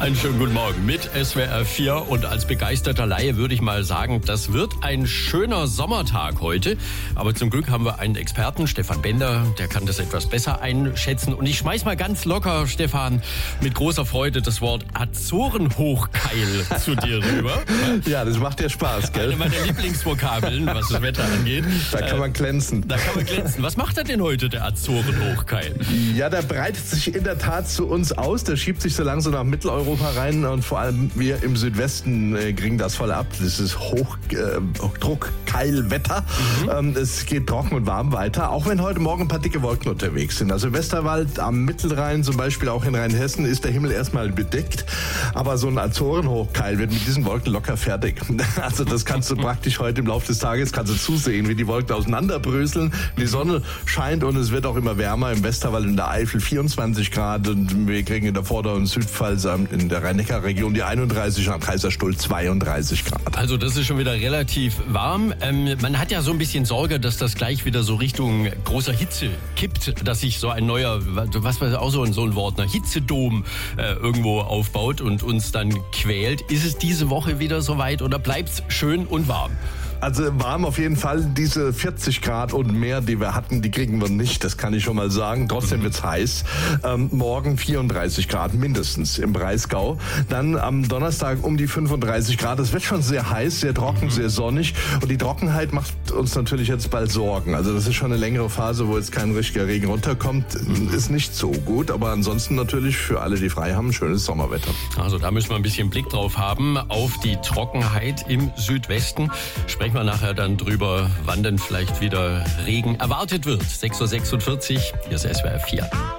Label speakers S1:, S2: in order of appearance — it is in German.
S1: Einen schönen guten Morgen mit SWR 4 und als begeisterter Laie würde ich mal sagen, das wird ein schöner Sommertag heute. Aber zum Glück haben wir einen Experten, Stefan Bender, der kann das etwas besser einschätzen. Und ich schmeiß mal ganz locker, Stefan, mit großer Freude das Wort Azorenhochkeil zu dir rüber.
S2: Ja, das macht dir Spaß, gell?
S1: Eine meiner Lieblingsvokabeln, was das Wetter angeht.
S2: Da kann man glänzen.
S1: Da kann man glänzen. Was macht er denn heute, der Azorenhochkeil?
S2: Ja, der breitet sich in der Tat zu uns aus. Der schiebt sich so langsam nach Mitteleuropa rein und vor allem wir im Südwesten kriegen das voll ab. Das ist Hochdruckkeilwetter. Es geht trocken und warm weiter, auch wenn heute Morgen ein paar dicke Wolken unterwegs sind. Also Westerwald am Mittelrhein, zum Beispiel auch in Rheinhessen, ist der Himmel erstmal bedeckt. Aber so ein Azorenhochkeil wird mit diesen Wolken locker fertig. Also das kannst du praktisch heute im Laufe des Tages kannst du zusehen, wie die Wolken auseinanderbröseln. Die Sonne scheint und es wird auch immer wärmer. Im Westerwald in der Eifel 24 Grad und wir kriegen in der Vorder- und Südpfalz in der Rhein-Neckar-Region die 31 und am Kaiserstuhl 32 Grad.
S1: Also das ist schon wieder relativ warm. Man hat ja so ein bisschen Sorge, dass das gleich wieder so Richtung großer Hitze kippt, dass sich so ein neuer, was war auch so ein Wort, ein Hitzedom irgendwo aufbaut und uns dann quält. Ist es diese Woche wieder soweit oder bleibt's schön und warm?
S2: Also warm auf jeden Fall. Diese 40 Grad und mehr, die wir hatten, die kriegen wir nicht. Das kann ich schon mal sagen. Trotzdem wird's heiß. Morgen 34 Grad mindestens im Breisgau. Dann am Donnerstag um die 35 Grad. Es wird schon sehr heiß, sehr trocken, sehr sonnig. Und die Trockenheit macht uns natürlich jetzt bald Sorgen. Also das ist schon eine längere Phase, wo jetzt kein richtiger Regen runterkommt. Ist nicht so gut. Aber ansonsten natürlich für alle, die frei haben, schönes Sommerwetter.
S1: Also da müssen wir ein bisschen Blick drauf haben auf die Trockenheit im Südwesten. Sprechen wir nachher dann drüber, wann denn vielleicht wieder Regen erwartet wird. 6.46 Uhr, hier ist SWR 4.